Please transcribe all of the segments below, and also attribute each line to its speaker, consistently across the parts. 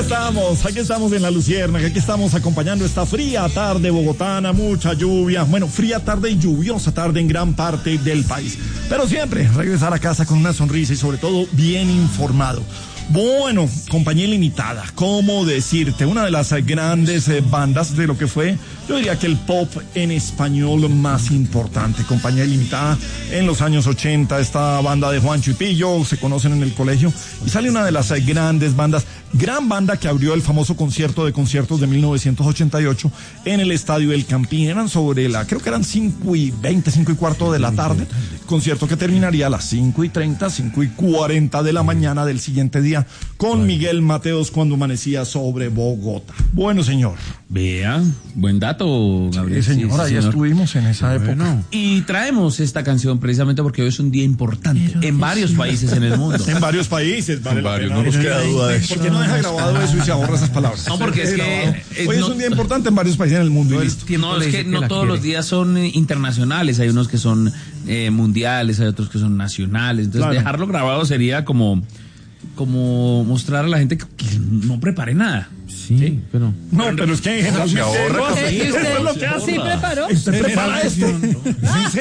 Speaker 1: Aquí estamos en La Luciérnaga, aquí estamos acompañando esta fría tarde bogotana, mucha lluvia, bueno, fría tarde y lluviosa tarde en gran parte del país, pero siempre regresar a casa con una sonrisa y sobre todo bien informado. Bueno, Compañía Ilimitada, ¿cómo decirte? Una de las grandes bandas de lo que fue, yo diría que el pop en español más importante. Compañía Ilimitada en los años 80, esta banda de Juancho y Pillo, se conocen en el colegio, y sale una de las grandes bandas, gran banda que abrió el famoso concierto de conciertos de 1988 en el Estadio El Campín. Eran sobre creo que eran 5:20, 5:15 de la tarde, concierto que terminaría a las 5:30, 5:40 de la mañana del siguiente día, con Miguel Mateos cuando amanecía sobre Bogotá. Bueno, señor.
Speaker 2: Vea, buen dato, Gabriel.
Speaker 1: Sí, señor, ahí estuvimos en esa época.
Speaker 2: Y traemos esta canción precisamente porque hoy es un día importante en varios países en el mundo.
Speaker 1: En varios países, vale.
Speaker 3: En varios, no nos queda duda de eso.
Speaker 1: ¿Por qué no deja grabado eso y se ahorra esas palabras?
Speaker 2: No, porque es que...
Speaker 1: Hoy es un día importante en varios países en el mundo y listo.
Speaker 2: No, es que no todos los días son internacionales, hay unos que son mundiales, hay otros que son nacionales, entonces claro, dejarlo grabado sería como mostrar a la gente que no prepare nada.
Speaker 3: Sí, pero...
Speaker 1: No, pero es que
Speaker 3: se ahorra.
Speaker 4: ¿Sí preparó?
Speaker 1: ¿Usted prepara esto? ¿En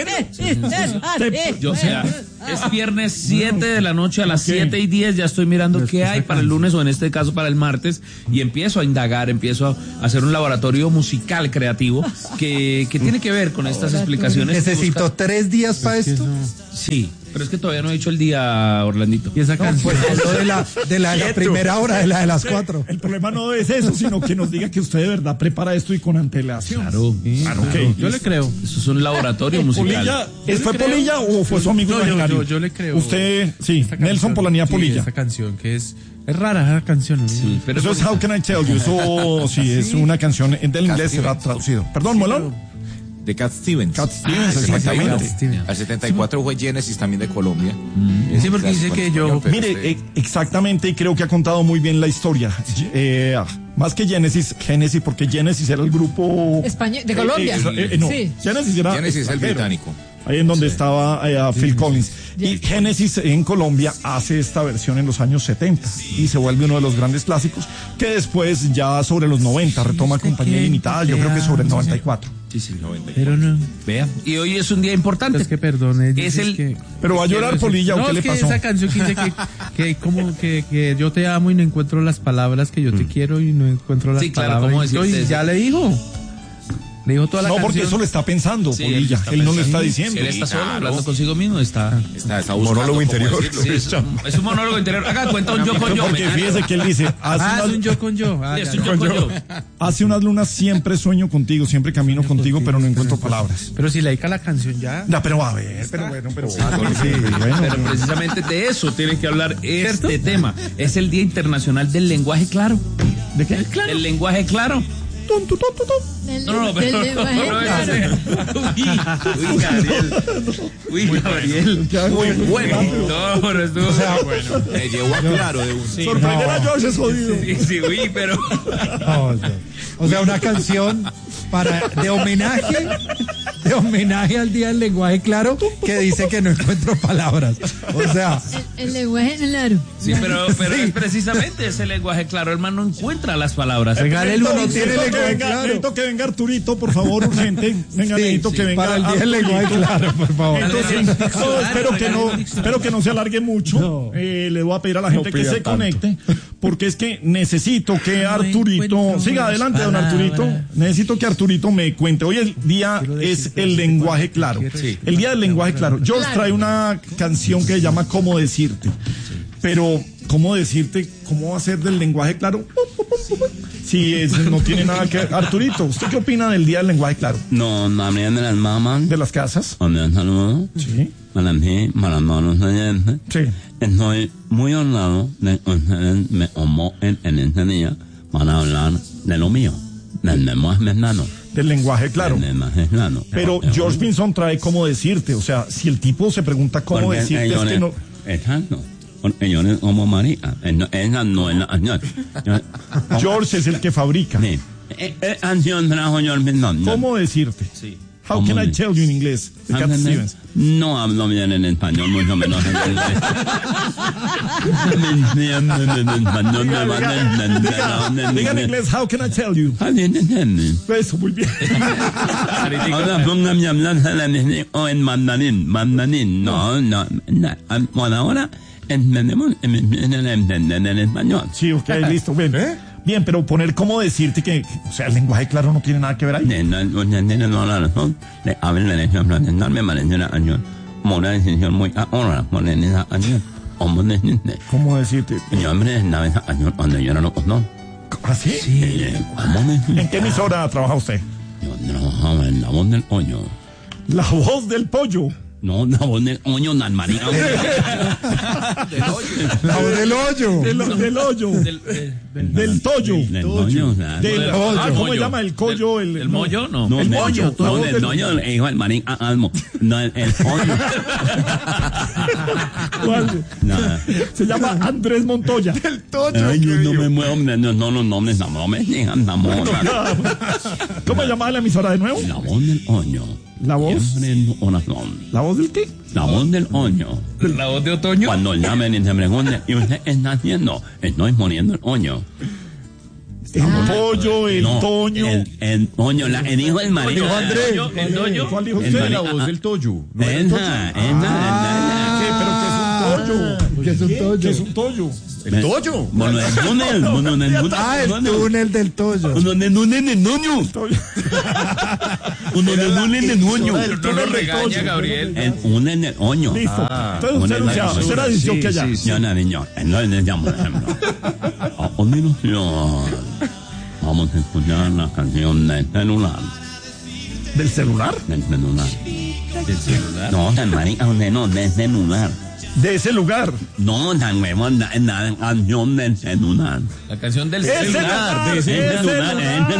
Speaker 1: serio?
Speaker 2: Yo, o sea, es viernes 7 de la noche, a las 7:10 ya estoy mirando qué hay para el lunes o en este caso para el martes y empiezo a indagar, empiezo a hacer un laboratorio musical creativo que tiene que ver con estas explicaciones.
Speaker 5: ¿Necesito 3 días para esto?
Speaker 2: Sí, pero es que todavía no he dicho el día, Orlandito.
Speaker 5: Y esa canción de la primera hora, de las 4.
Speaker 1: El problema no es eso, sino que nos diga que usted de verdad prepara esto y con antelación.
Speaker 2: Claro,
Speaker 1: okay.
Speaker 5: Yo le creo.
Speaker 2: Eso es un laboratorio musical.
Speaker 1: ¿Fue Polilla o fue su amigo imaginario?
Speaker 5: Yo le creo.
Speaker 1: Usted, sí, Nelson Polanía Polilla.
Speaker 5: Esta canción que es rara esa canción.
Speaker 2: Sí, pero
Speaker 1: eso es How Can I Tell You. Eso sí, es una canción del inglés, será traducido. Perdón, Molón.
Speaker 6: De Cat Stevens.
Speaker 1: Cat Stevens, exactamente.
Speaker 6: Al 74 fue Genesis también de Colombia.
Speaker 5: Sí, porque dice que yo...
Speaker 1: Mire, exactamente, y creo que ha contado muy bien la historia. Más que Genesis, porque Genesis era el grupo...
Speaker 4: Español, de Colombia.
Speaker 1: No,
Speaker 4: sí.
Speaker 6: Genesis es el británico.
Speaker 1: Ahí en donde estaba Phil Collins. Y Genesis en Colombia hace esta versión en los años 70 y se vuelve uno de los grandes clásicos que después ya sobre los 90 retoma Compañía Ilimitada, yo creo que sobre el 94.
Speaker 2: Sí, 90.
Speaker 5: Pero no.
Speaker 2: Vea, y hoy es un día importante.
Speaker 5: Es que perdone.
Speaker 1: Pero va a llorar Polilla, ¿o qué le pasó?
Speaker 5: No, es que esa canción que dice que como que yo te amo y no encuentro las palabras, que yo te quiero y no encuentro las palabras.
Speaker 2: ¿cómo decirte
Speaker 5: ya le dijo. Le dijo toda la canción.
Speaker 1: No, porque eso lo está pensando, Polilla. Él no lo está diciendo.
Speaker 2: Él está solo, hablando consigo mismo. Está
Speaker 6: monólogo interior.
Speaker 2: Sí, es un monólogo interior. Haga cuenta un yo con yo.
Speaker 1: Porque fíjese que él dice...
Speaker 5: es un yo con yo.
Speaker 2: Es un yo con yo.
Speaker 1: Hace unas lunas siempre sueño contigo, siempre camino contigo, pero no encuentro palabras.
Speaker 5: Pero si le dedica la canción ya...
Speaker 1: No, pero a ver, pero
Speaker 2: precisamente de eso tiene que hablar este tema. Es el Día Internacional del Lenguaje Claro.
Speaker 1: ¿De qué?
Speaker 2: El lenguaje claro. No, pero Uy, Gabriel. Muy bueno. No, pero estuvo bueno.
Speaker 6: Me llevó a claro de un...
Speaker 1: Sorprender a George es jodido.
Speaker 2: Sí, pero...
Speaker 5: O sea, una canción de homenaje al Día del Lenguaje Claro, que dice que no encuentro palabras. O sea...
Speaker 4: El lenguaje claro.
Speaker 2: Sí, pero es precisamente ese lenguaje claro. El man no encuentra las palabras.
Speaker 5: Regálelo, no tiene lenguaje claro.
Speaker 1: Necesito que venga Arturito, por favor, urgente. Venga, necesito que venga
Speaker 5: para el Día del Lenguaje Claro, por favor.
Speaker 1: Entonces, espero que no se alargue mucho.
Speaker 5: No.
Speaker 1: Le voy a pedir a la gente que se conecte, porque es que necesito que Arturito... Siga adelante, don Arturito. Necesito que Arturito me cuente. Hoy el día es el lenguaje claro. El día del lenguaje claro. George trae una canción que se llama ¿Cómo decirte? Pero, ¿cómo decirte? ¿Cómo va a ser del lenguaje claro? Si no tiene nada que ver. Arturito, ¿usted qué opina del día del lenguaje claro?
Speaker 7: No, también de las mamás.
Speaker 1: ¿De las casas?
Speaker 7: Un saludo.
Speaker 1: Sí.
Speaker 7: Para mí, para los manos oyentes.
Speaker 1: Sí.
Speaker 7: Estoy muy honrado de que ustedes me convoquen en este día para hablar de lo mío, del lenguaje claro.
Speaker 1: Del lenguaje claro. Pero George Benson trae cómo decirte. O sea, si el tipo se pregunta cómo decirte, es que no...
Speaker 7: Exacto. Porque yo no como marica. Esa no es la canción.
Speaker 1: George es el que fabrica.
Speaker 7: Canción trajo George Benson.
Speaker 1: ¿Cómo decirte?
Speaker 2: Sí.
Speaker 1: How can I tell you en inglés? De Cat Stevens.
Speaker 7: No hablo bien en español, mucho menos en inglés.
Speaker 1: Diga en inglés, how can I tell you? Eso, muy bien.
Speaker 7: Ahora póngame a hablar en mandarín. No. Por ahora entendemos en español.
Speaker 1: Sí, ok, listo, bien. Bien, pero poner cómo decirte que, o sea, el lenguaje claro no tiene nada que ver ahí. ¿Cómo decirte? ¿Ah, sí?
Speaker 7: Sí.
Speaker 1: ¿En qué emisora trabaja usted?
Speaker 7: Yo trabajaba en La Voz del Oño.
Speaker 1: La Voz del Pollo.
Speaker 7: No, La Voz del Oño, Nanmaní.
Speaker 3: La voz del hoyo.
Speaker 1: Del hoyo. Del toyo.
Speaker 7: Del Oño,
Speaker 1: Del
Speaker 2: hoyo.
Speaker 1: ¿Cómo se llama el collo?
Speaker 2: ¿El mollo? No.
Speaker 7: No,
Speaker 1: el
Speaker 7: del
Speaker 1: mollo,
Speaker 7: hoyo.
Speaker 1: la
Speaker 7: No,
Speaker 1: voz
Speaker 7: del
Speaker 1: del-
Speaker 7: hoyo, hijo del marín Almo. No, el hoyo.
Speaker 1: ¿Cuál?
Speaker 7: Nada.
Speaker 1: Se llama Andrés Montoya.
Speaker 3: El toyo.
Speaker 7: Ay, yo no me muevo, no los nombres, no me digan la moda.
Speaker 1: ¿Cómo se llamaba la emisora de nuevo?
Speaker 7: La Voz del Oño.
Speaker 1: La voz.
Speaker 7: Siempre en oración.
Speaker 1: ¿La voz del qué?
Speaker 7: La Voz del Oño.
Speaker 2: La voz de otoño.
Speaker 7: Cuando llamen y se pregunten, ¿y usted está haciendo? Estoy poniendo el oño.
Speaker 1: El pollo, el
Speaker 7: No,
Speaker 1: toño.
Speaker 7: el oño, el hijo del marido.
Speaker 2: El toño.
Speaker 1: ¿Cuál dijo
Speaker 7: El
Speaker 1: usted?
Speaker 7: marido.
Speaker 3: La voz del toyo. ¿No era el toyo?
Speaker 1: ¿Qué? ¿Pero qué es un toyo?
Speaker 3: ¿Qué es un toyo?
Speaker 1: ¿Qué es un toyo?
Speaker 3: ¿El toyo?
Speaker 7: Bueno, el túnel.
Speaker 3: Ah, el túnel del toyo.
Speaker 7: Uno de túnel de noño. Uno de túnel de noño.
Speaker 2: No lo regaña, Gabriel.
Speaker 7: El túnel de oño.
Speaker 1: Listo. Entonces usted era dice que allá.
Speaker 7: Yo no, niño. No le llamo, por ejemplo. A continuación, vamos a escuchar la canción del celular.
Speaker 1: ¿Del celular?
Speaker 7: Del celular.
Speaker 2: ¿El celular?
Speaker 7: No, tan marica, no, del celular.
Speaker 1: De ese lugar.
Speaker 7: No, tan huevón, la canción del celular.
Speaker 2: La canción del
Speaker 1: ¡El
Speaker 2: celular.
Speaker 7: El celular.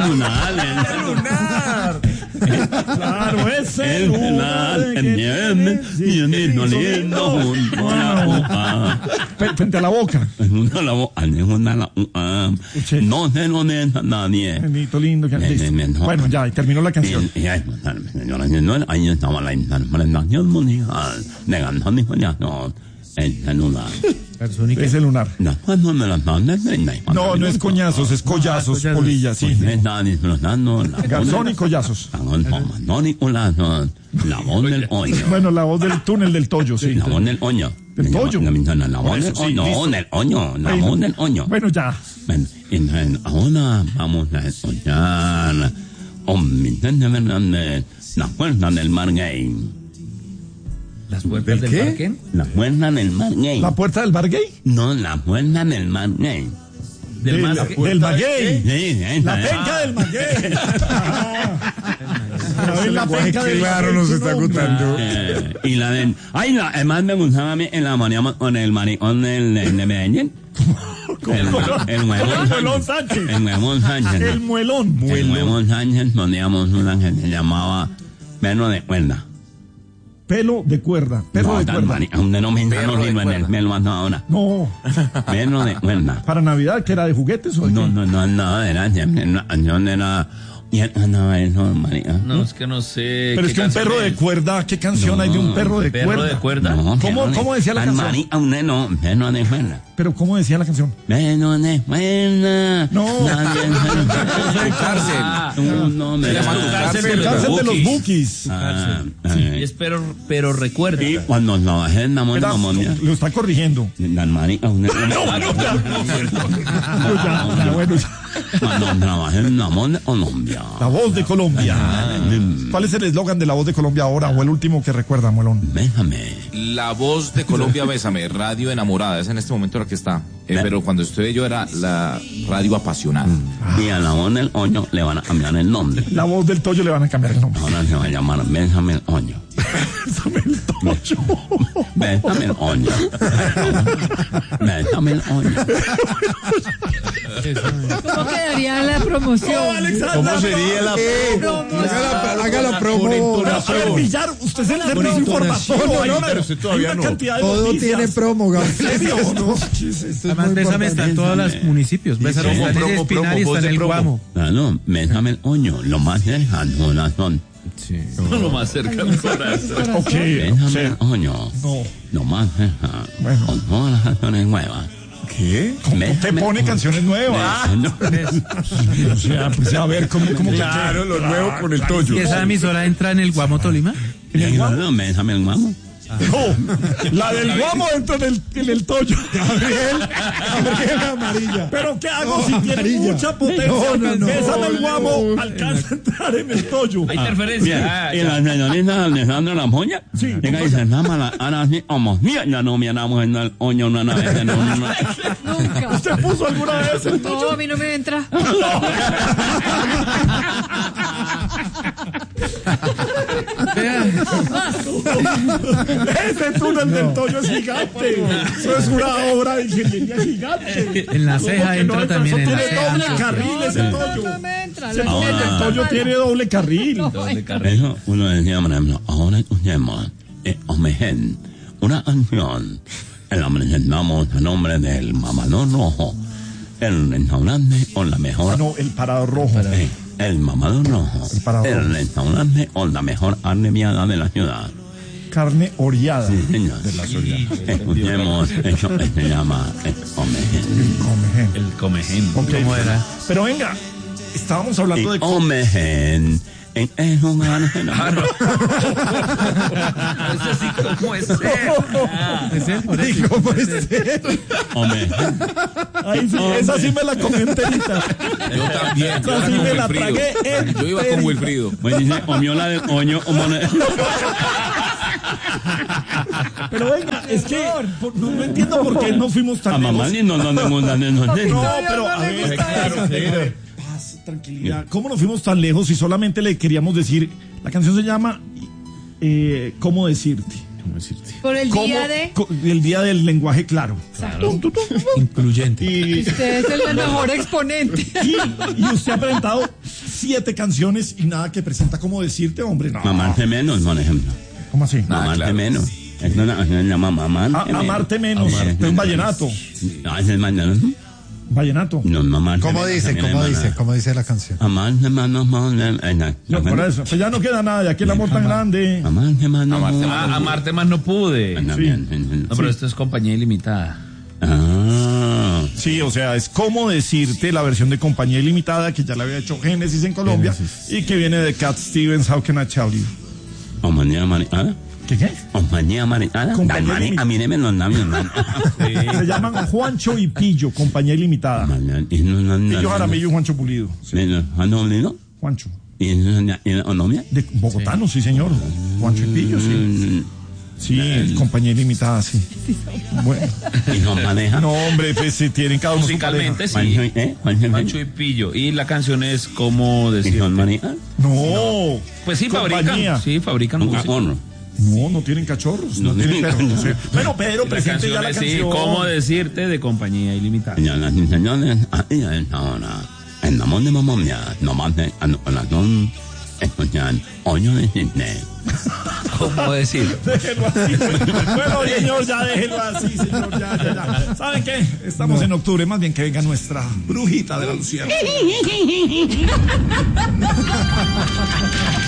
Speaker 1: Claro, ese
Speaker 7: El celular, entiende, viene doliendo junto a la boca.
Speaker 1: Frente a la boca.
Speaker 7: Junto a la boca, junto a la boca. No se lo deja nadie.
Speaker 1: Benito lindo. Listo. Bueno, ya, y terminó la canción.
Speaker 7: Y ahí, señoras y señores, ahí estaba la interpretación mundial de canción y coñazo. El celular.
Speaker 1: Es el lunar.
Speaker 7: Después no me las mandes.
Speaker 1: No, no es coñazos, es collazos, polilla, sí.
Speaker 7: Me está disfrutando la
Speaker 1: Garzón y collazos.
Speaker 7: Garzón y collazos. La voz del oño.
Speaker 1: Bueno, la voz del túnel del toyo, sí.
Speaker 7: La voz del oño.
Speaker 1: ¿Del toyo?
Speaker 7: La voz del
Speaker 1: Sí,
Speaker 7: oño.
Speaker 1: listo.
Speaker 7: No, del oño. La voz del oño.
Speaker 1: Bueno, ya.
Speaker 7: Bueno, entonces, ahora vamos a escuchar Vicente Fernández, La Fuerza del Mar Gay.
Speaker 2: ¿Las puertas del parque?
Speaker 7: La Fuerza del Mar Gay.
Speaker 1: ¿La puerta del bar gay?
Speaker 7: No, La Fuerza del Mar Gay.
Speaker 2: Del mar.
Speaker 1: Del maguey.
Speaker 7: Sí,
Speaker 1: La
Speaker 7: esa.
Speaker 1: penca del maguey. La penca del
Speaker 3: Claro,
Speaker 1: maguey,
Speaker 3: nos
Speaker 1: sí,
Speaker 3: está
Speaker 1: no,
Speaker 3: gustando.
Speaker 7: Y la de... Ay, además me gustaba a mí en la mañana con el maricón de Medellín. El
Speaker 1: Muelón Sánchez.
Speaker 7: El Muelón Sánchez.
Speaker 1: El muelón.
Speaker 7: El Muelón Sánchez poníamos una que se llamaba Perro de Cuerda.
Speaker 1: Pelo de cuerda. Perro de cuerda.
Speaker 7: Aún no me
Speaker 6: Perro de
Speaker 7: en el
Speaker 6: cuerda.
Speaker 7: pelo ahora.
Speaker 1: No.
Speaker 7: Perro de Cuerda.
Speaker 1: Para Navidad, que era de juguetes o de
Speaker 7: No,
Speaker 1: qué?
Speaker 7: no, era siempre una canción era... Y no, eso, marica.
Speaker 2: No, es que no sé.
Speaker 1: Pero es que un perro de cuerda, ¿qué canción hay de un perro de
Speaker 2: ¿Perro
Speaker 1: cuerda?
Speaker 2: de cuerda?
Speaker 7: No,
Speaker 1: ¿Cómo-
Speaker 7: perro de-
Speaker 1: cómo decía la canción?
Speaker 7: Marica, no, perro de cuerda.
Speaker 1: Pero ¿cómo decía la canción?
Speaker 7: Perro de cuerda.
Speaker 1: No.
Speaker 6: Cárcel.
Speaker 7: No, me
Speaker 2: Se llama
Speaker 7: da-
Speaker 2: Cárcel de
Speaker 1: El
Speaker 2: los
Speaker 1: cárcel de los
Speaker 2: Bukis.
Speaker 1: Bukis.
Speaker 7: Ah,
Speaker 2: Es pero recuerda.
Speaker 7: y cuando trabajé en la
Speaker 1: Espera,
Speaker 7: Montaña,
Speaker 1: lo está corrigiendo.
Speaker 7: la marica, no,
Speaker 1: Ya, bueno, ya.
Speaker 7: cuando trabajé en la Montaña, Colombia.
Speaker 1: La voz de Colombia. ¿Cuál es el eslogan de la voz de Colombia ahora o el último que recuerda, Muelón?
Speaker 7: Bésame.
Speaker 6: La voz de Colombia, bésame, radio enamorada, es en este momento la que está. Pero cuando estuve yo era la radio apasionada.
Speaker 7: Y a la voz del oño le van a cambiar el nombre.
Speaker 1: La voz del Toyo le van a cambiar el nombre.
Speaker 7: Ahora se va a llamar Bésame el oño.
Speaker 1: Bésame el Toyo.
Speaker 7: Bésame el oño. Bésame el oño.
Speaker 4: ¿Cómo quedaría la promoción?
Speaker 3: ¿Cómo sería la haga la promo?
Speaker 1: A ver, Villar, usted es el servicio informativo.
Speaker 3: No, pero usted todavía
Speaker 1: hay una
Speaker 3: no.
Speaker 1: cantidad de
Speaker 8: Todo
Speaker 1: noticias.
Speaker 8: tiene promo,
Speaker 1: ¿En serio o no?
Speaker 5: Además, Bésame está en todos los municipios. Bésame está en el Espinal y está en el Guamo.
Speaker 7: Claro, bésame el oño. Lo más cercano son
Speaker 5: Sí.
Speaker 2: No, lo más cerca a mi corazón.
Speaker 1: Ok,
Speaker 7: Déjame, coño.
Speaker 1: no.
Speaker 7: Nomás,
Speaker 1: Bueno.
Speaker 7: con todas las canciones nuevas.
Speaker 1: ¿Qué? ¿Cómo te pone canciones nuevas?
Speaker 7: No,
Speaker 1: O sea, pues a ver, ¿cómo
Speaker 3: Claro, lo nuevo con el Toyo.
Speaker 5: ¿Y esa emisora entra en el Guamo Tolima?
Speaker 7: Déjame el mamo.
Speaker 1: No, la del guamo entra en el Toyo. Gabriel amarilla. Pero ¿qué hago si tiene mucha potencia? Bésame el guamo, alcanza a entrar en el Toyo.
Speaker 2: Hay interferencia.
Speaker 7: Y la señorita Alejandra La Moña, llega y se llama la Ana así, mía, ya no miramos en el oño una vez.
Speaker 4: Nunca.
Speaker 1: ¿Usted puso alguna vez el Toyo?
Speaker 4: No, a mí no me entra.
Speaker 1: Ese túnel del Toyo es gigante. Eso es una obra de ingeniería gigante.
Speaker 5: En la ceja entra también, en la
Speaker 1: Tiene
Speaker 5: ceja.
Speaker 1: doble carril ese Toyo.
Speaker 4: No me entra.
Speaker 1: Ese túnel del Toyo tiene doble carril.
Speaker 2: Doble carrera.
Speaker 7: Eso uno decía, por ejemplo, ahora escuchemos Omegen, una canción en la presentamos a nombre del Mamador Rojo, el restaurante con la mejor.
Speaker 1: No, el parado rojo.
Speaker 7: El Mamador Rojo,
Speaker 1: El Parado Rojo.
Speaker 7: el restaurante con la mejor arneviada de la ciudad.
Speaker 1: Carne oreada.
Speaker 7: Señor, escuchemos eso que se llama Omegen.
Speaker 2: El comején.
Speaker 1: Ok.
Speaker 5: ¿Cómo era?
Speaker 1: Pero venga, estábamos hablando de...
Speaker 7: Omegen, en el lugar de la...
Speaker 2: Ah, no. Eso sí, ¿cómo es ser?
Speaker 5: ¿Es él? Por eso.
Speaker 1: ¿Cómo es eso?
Speaker 7: Omegen.
Speaker 1: Ahí sí, esa sí me la comí enterita.
Speaker 6: Yo también. Yo
Speaker 1: Esa
Speaker 6: iba
Speaker 1: sí
Speaker 6: con
Speaker 1: me la
Speaker 6: Wilfrido.
Speaker 1: tragué
Speaker 6: Yo iba con Wilfrido.
Speaker 7: Pues dice, omiola del oño,
Speaker 1: Pero venga, es que no entiendo por qué no fuimos tan
Speaker 7: a mamá
Speaker 1: lejos.
Speaker 7: ni no
Speaker 1: No, pero a ver, claro, paz, tranquilidad. ¿Cómo nos fuimos tan lejos si solamente le queríamos decir? La canción se llama ¿Cómo decirte?
Speaker 4: Por el
Speaker 1: ¿Cómo?
Speaker 4: día de...
Speaker 1: El día del lenguaje claro.
Speaker 5: Incluyente.
Speaker 1: Y
Speaker 4: Usted es el mejor exponente.
Speaker 1: y usted ha presentado 7 canciones y nada que presenta ¿Cómo decirte, hombre? No.
Speaker 7: Amarte menos, por ejemplo.
Speaker 1: ¿Cómo así?
Speaker 7: Amarte
Speaker 6: claro.
Speaker 7: menos. Es una canción que se llama
Speaker 1: Amarte menos. Es un vallenato.
Speaker 7: ¿Es el vallenato?
Speaker 1: Vallenato.
Speaker 7: No, amarte
Speaker 3: ¿Cómo
Speaker 7: menos,
Speaker 3: dice?
Speaker 7: también
Speaker 3: ¿Cómo
Speaker 7: es
Speaker 3: dice?
Speaker 7: verdad.
Speaker 3: ¿Cómo dice la canción?
Speaker 7: Amarte menos,
Speaker 1: No, por eso. Pues ya no queda nada. Ya que el amor tan grande.
Speaker 7: Amarte menos.
Speaker 6: Amarte
Speaker 2: Ah, amarte más no pude.
Speaker 7: También,
Speaker 2: No, pero esto es compañía ilimitada.
Speaker 7: Ah,
Speaker 1: Sí, o sea, es Cómo decirte, la versión de Compañía Ilimitada, que ya la había hecho Génesis en Colombia, y que viene de Cat Stevens, How Can I Tell You.
Speaker 7: compañía maritada.
Speaker 1: ¿Qué?
Speaker 7: Compañía maritada.
Speaker 1: Compañía
Speaker 7: Dale, a mí me los labios, man.
Speaker 1: Se llaman Juancho y Pillo, Compañía Ilimitada. Pillo Jaramillo y Juancho Pulido. Juancho.
Speaker 7: ¿Y Onomia?
Speaker 1: De bogotano, sí, señor. Juancho y Pillo, sí. Sí, Compañía Ilimitada, sí. Bueno.
Speaker 7: ¿Y no maneja?
Speaker 1: No, hombre, pues sí, tienen cada uno su
Speaker 2: Musicalmente
Speaker 1: pareja.
Speaker 2: sí. Pancho y Pillo. Y la canción es ¿Cómo
Speaker 7: ¿Y
Speaker 2: decir?
Speaker 7: son maneja?
Speaker 1: No.
Speaker 2: Pues sí,
Speaker 1: Compañía.
Speaker 2: fabrican. Sí, fabrican
Speaker 7: Nunca
Speaker 2: música.
Speaker 7: honro.
Speaker 1: No tienen cachorros. No,
Speaker 7: No
Speaker 1: tienen
Speaker 7: tienen
Speaker 1: perros. Sí. Bueno, Pedro,
Speaker 2: La
Speaker 1: presente ya
Speaker 2: canción
Speaker 1: la
Speaker 2: es
Speaker 1: canción.
Speaker 2: sí, ¿Cómo decirte? De Compañía Ilimitada.
Speaker 7: Señoras y señores, ahí es ahora. En la mano de mamá mía, nomás de corazón, escuchan Oño de Cisne.
Speaker 2: ¿Cómo decir?
Speaker 1: Déjenlo así. Bueno, señor, ya déjenlo así, señor. Ya. ¿Saben qué? Estamos en octubre. Más bien que venga nuestra brujita de la Luciana.